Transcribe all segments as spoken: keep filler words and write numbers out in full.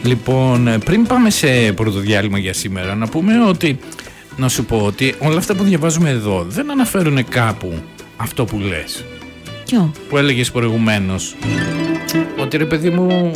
Λοιπόν, πριν πάμε σε πρώτο διάλειμμα για σήμερα, να πούμε ότι, να σου πω ότι όλα αυτά που διαβάζουμε εδώ δεν αναφέρουν κάπου αυτό που λες. Ποιο? Που έλεγες προηγουμένως. Ότι ρε παιδί μου,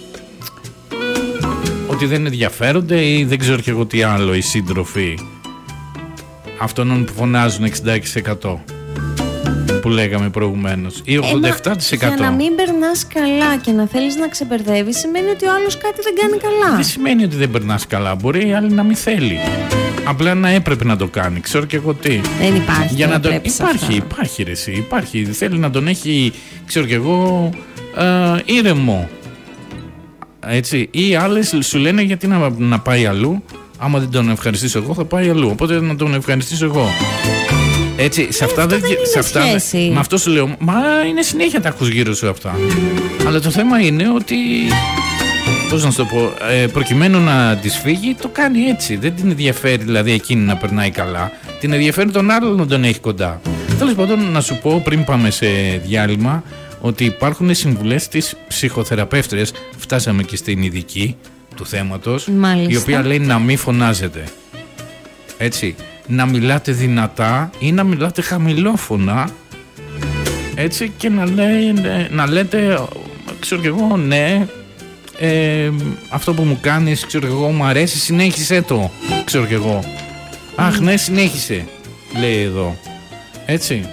ότι δεν ενδιαφέρονται ή δεν ξέρω και εγώ τι άλλο οι σύντροφοι αυτών που φωνάζουν εξήντα έξι τοις εκατό που λέγαμε προηγουμένως, ή ογδόντα επτά τοις εκατό. Για να μην περνάς καλά και να θέλεις να ξεπερδεύεις, σημαίνει ότι ο άλλος κάτι δεν κάνει καλά. Δεν σημαίνει ότι δεν περνάς καλά. Μπορεί η άλλη να μην θέλει. Απλά να έπρεπε να το κάνει. Ξέρω και εγώ τι. Δεν υπάρχει. Για να το... Υπάρχει, αυτά. υπάρχει ρε εσύ, υπάρχει. Θέλει να τον έχει, ξέρω και εγώ, ε, ήρεμο. Έτσι. Ή άλλες σου λένε γιατί να, να πάει αλλού. Άμα δεν τον ευχαριστήσω εγώ, θα πάει αλλού. Οπότε να τον ευχαριστήσω εγώ. Έτσι, σε αυτά δεν είναι σε αυτά, με αυτό σου λέω, μα είναι συνέχεια τα ακούς γύρω σου αυτά. Αλλά το θέμα είναι ότι, πώς να σου το πω, ε, προκειμένου να της φύγει, το κάνει έτσι. Δεν την ενδιαφέρει δηλαδή εκείνη να περνάει καλά. Την ενδιαφέρει τον άλλον να τον έχει κοντά. Τέλος πάντων, να σου πω πριν πάμε σε διάλειμμα, ότι υπάρχουν συμβουλές της ψυχοθεραπεύτριας. Φτάσαμε και στην ειδική του θέματος. Μάλιστα. Η οποία λέει να μην φωνάζετε. Έτσι. Να μιλάτε δυνατά ή να μιλάτε χαμηλόφωνα, έτσι, και να, λέει, να λέτε, ξέρω και εγώ, ναι, ε, αυτό που μου κάνεις, ξέρω και εγώ, μου αρέσει, συνέχισε το, ξέρω και εγώ. Αχ, ναι, συνέχισε, λέει εδώ. Έτσι.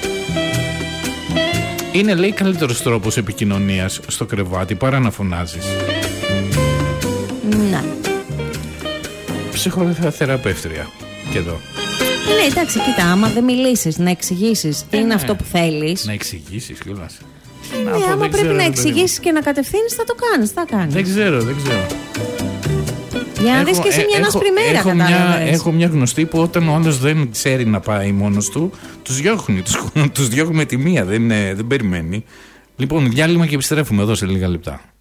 Είναι, λέει, καλύτερος τρόπος επικοινωνίας στο κρεβάτι παρά να φωνάζεις. Ναι. Ψυχοθεραπεύτρια και εδώ. Ναι, εντάξει, κοίτα, άμα δεν μιλήσεις, να εξηγήσεις τι ε, είναι ναι. αυτό που θέλεις. Να εξηγήσεις κιόλας. Ναι, άμα δεν πρέπει ξέρω, να εξηγήσεις και να κατευθύνεις, θα το κάνεις, θα κάνεις. Δεν ξέρω, δεν ξέρω. Για να δεις και εσύ μια άσπρη μέρα, έχω, μια, κατάλαβες. έχω μια γνωστή που όταν ο άλλος δεν ξέρει να πάει μόνος του, τους διώχνει, τους, τους διώχνει με τη μία, δεν, δεν περιμένει. Λοιπόν, διάλειμμα και επιστρέφουμε εδώ σε λίγα λεπτά.